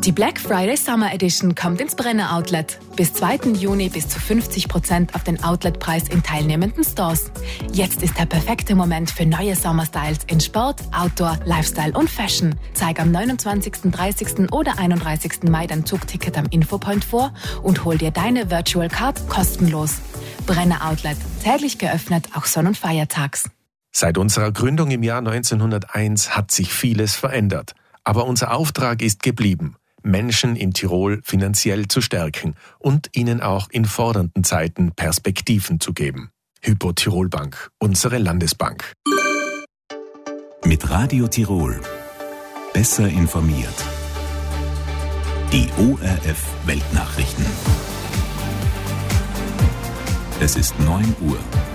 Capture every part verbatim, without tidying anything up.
Die Black Friday Summer Edition kommt ins Brenner Outlet. Bis zweiten Juni bis zu fünfzig Prozent auf den Outletpreis in teilnehmenden Stores. Jetzt ist der perfekte Moment für neue Sommerstyles in Sport, Outdoor, Lifestyle und Fashion. Zeig am neunundzwanzigsten, dreißigsten oder einunddreißigsten Mai dein Zugticket am Infopoint vor und hol dir deine Virtual Card kostenlos. Brenner Outlet, täglich geöffnet, auch sonn- und feiertags. Seit unserer Gründung im Jahr neunzehnhunderteins hat sich vieles verändert. Aber unser Auftrag ist geblieben: Menschen in Tirol finanziell zu stärken und ihnen auch in fordernden Zeiten Perspektiven zu geben. Hypo Tirol Bank, unsere Landesbank. Mit Radio Tirol. Besser informiert. Die O R F Weltnachrichten. Es ist neun Uhr.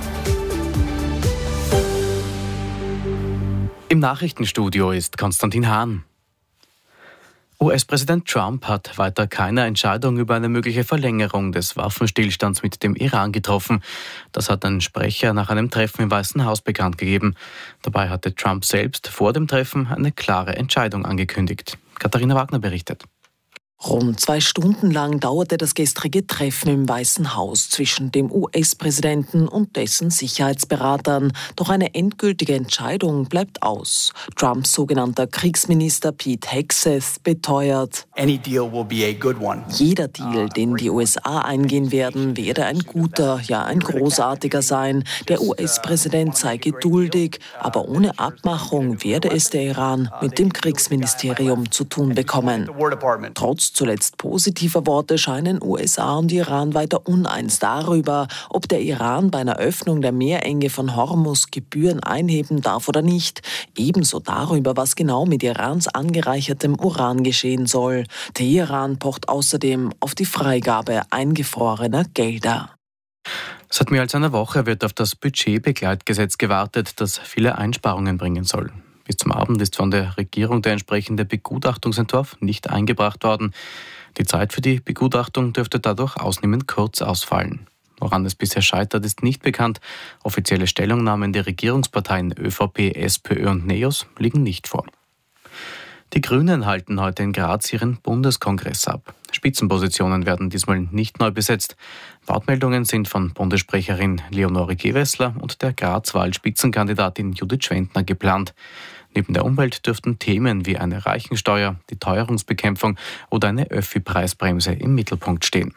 Im Nachrichtenstudio ist Konstantin Hahn. U S-Präsident Trump hat weiter keine Entscheidung über eine mögliche Verlängerung des Waffenstillstands mit dem Iran getroffen. Das hat ein Sprecher nach einem Treffen im Weißen Haus bekannt gegeben. Dabei hatte Trump selbst vor dem Treffen eine klare Entscheidung angekündigt. Katharina Wagner berichtet. Rund zwei Stunden lang dauerte das gestrige Treffen im Weißen Haus zwischen dem U S-Präsidenten und dessen Sicherheitsberatern. Doch eine endgültige Entscheidung bleibt aus. Trumps sogenannter Kriegsminister Pete Hegseth beteuert: Any deal will be a good one. Jeder Deal, den die U S A eingehen werden, werde ein guter, ja ein großartiger sein. Der U S-Präsident sei geduldig, aber ohne Abmachung werde es der Iran mit dem Kriegsministerium zu tun bekommen. Trotz zuletzt positiver Worte scheinen U S A und Iran weiter uneins darüber, ob der Iran bei einer Öffnung der Meerenge von Hormuz Gebühren einheben darf oder nicht. Ebenso darüber, was genau mit Irans angereichertem Uran geschehen soll. Teheran pocht außerdem auf die Freigabe eingefrorener Gelder. Seit mehr als einer Woche wird auf das Budgetbegleitgesetz gewartet, das viele Einsparungen bringen soll. Bis zum Abend ist von der Regierung der entsprechende Begutachtungsentwurf nicht eingebracht worden. Die Zeit für die Begutachtung dürfte dadurch ausnehmend kurz ausfallen. Woran es bisher scheitert, ist nicht bekannt. Offizielle Stellungnahmen der Regierungsparteien ÖVP, SPÖ und NEOS liegen nicht vor. Die Grünen halten heute in Graz ihren Bundeskongress ab. Spitzenpositionen werden diesmal nicht neu besetzt. Wortmeldungen sind von Bundessprecherin Leonore Gewessler und der Graz-Wahl-Spitzenkandidatin Judith Schwendner geplant. Neben der Umwelt dürften Themen wie eine Reichensteuer, die Teuerungsbekämpfung oder eine Öffi-Preisbremse im Mittelpunkt stehen.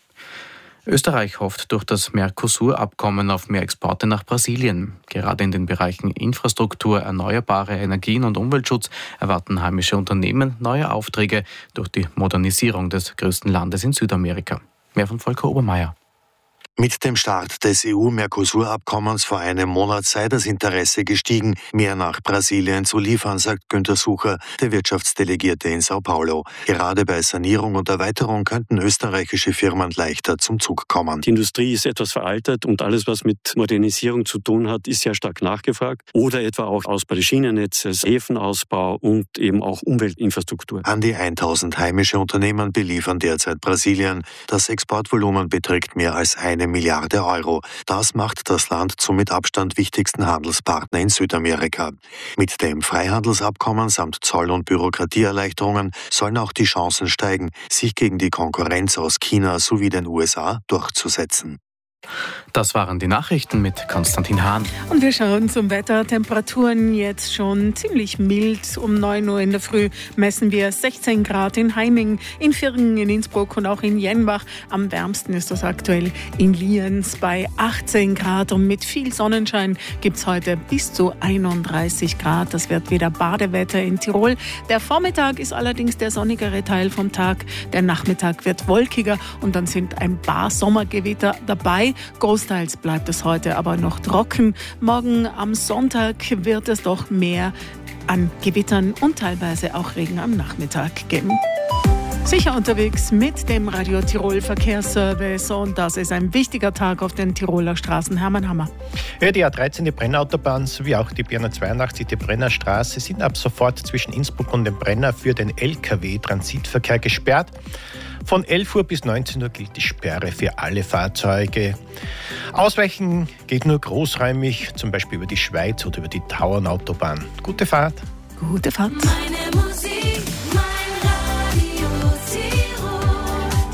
Österreich hofft durch das Mercosur-Abkommen auf mehr Exporte nach Brasilien. Gerade in den Bereichen Infrastruktur, erneuerbare Energien und Umweltschutz erwarten heimische Unternehmen neue Aufträge durch die Modernisierung des größten Landes in Südamerika. Mehr von Volker Obermeier. Mit dem Start des E U-Mercosur-Abkommens vor einem Monat sei das Interesse gestiegen, mehr nach Brasilien zu liefern, sagt Günter Sucher, der Wirtschaftsdelegierte in Sao Paulo. Gerade bei Sanierung und Erweiterung könnten österreichische Firmen leichter zum Zug kommen. Die Industrie ist etwas veraltet und alles, was mit Modernisierung zu tun hat, ist sehr stark nachgefragt. Oder etwa auch Ausbau des Schienennetzes, Häfenausbau und eben auch Umweltinfrastruktur. An die tausend heimische Unternehmen beliefern derzeit Brasilien. Das Exportvolumen beträgt mehr als eine Milliarde Euro. Das macht das Land zum mit Abstand wichtigsten Handelspartner in Südamerika. Mit dem Freihandelsabkommen samt Zoll- und Bürokratieerleichterungen sollen auch die Chancen steigen, sich gegen die Konkurrenz aus China sowie den U S A durchzusetzen. Das waren die Nachrichten mit Konstantin Hahn. Und wir schauen zum Wetter. Temperaturen jetzt schon ziemlich mild. Um neun Uhr in der Früh messen wir sechzehn Grad in Heiming, in Virgen, in Innsbruck und auch in Jenbach. Am wärmsten ist das aktuell in Lienz bei achtzehn Grad. Und mit viel Sonnenschein gibt es heute bis zu einunddreißig Grad. Das wird wieder Badewetter in Tirol. Der Vormittag ist allerdings der sonnigere Teil vom Tag. Der Nachmittag wird wolkiger und dann sind ein paar Sommergewitter dabei. Großteils bleibt es heute aber noch trocken. Morgen am Sonntag wird es doch mehr an Gewittern und teilweise auch Regen am Nachmittag geben. Sicher unterwegs mit dem Radio Tirol Verkehrsservice und das ist ein wichtiger Tag auf den Tiroler Straßen. Hermann Hammer. Ja, die A dreizehn, die Brennautobahn sowie auch die B einhundertzweiundachtzig, die Brennerstraße sind ab sofort zwischen Innsbruck und dem Brenner für den L K W-Transitverkehr gesperrt. Von elf Uhr bis neunzehn Uhr gilt die Sperre für alle Fahrzeuge. Ausweichen geht nur großräumig, zum Beispiel über die Schweiz oder über die Tauernautobahn. Gute Fahrt. Gute Fahrt. Meine Musik, mein Radio.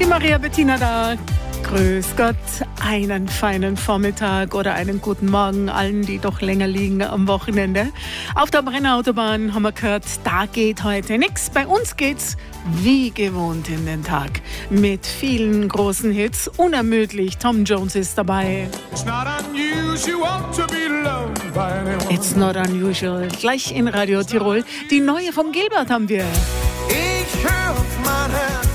Die Maria Bettina da. Grüß Gott, einen feinen Vormittag oder einen guten Morgen allen, die doch länger liegen am Wochenende. Auf der Brenner-Autobahn haben wir gehört, da geht heute nichts. Bei uns geht's wie gewohnt in den Tag. Mit vielen großen Hits, unermüdlich. Tom Jones ist dabei. It's not unusual to be loved by anyone. It's not unusual. Gleich in Radio Tirol. Die neue vom Gilbert haben wir. Ich höre auf mein Herz.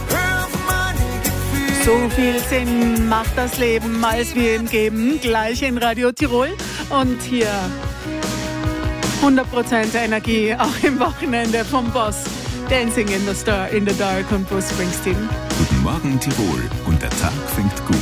So viel Sinn macht das Leben, als wir ihm geben. Gleich in Radio Tirol. Und hier hundert Prozent Energie, auch im Wochenende vom Boss. Dancing in the Star, in the Dark und Bruce Springsteen. Guten Morgen Tirol und der Tag fängt gut